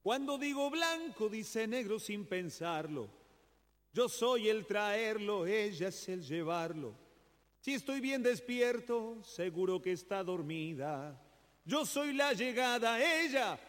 Cuando digo blanco, dice negro sin pensarlo. Yo soy el traerlo, ella es el llevarlo. Si estoy bien despierto, seguro que está dormida. Yo soy la llegada, ella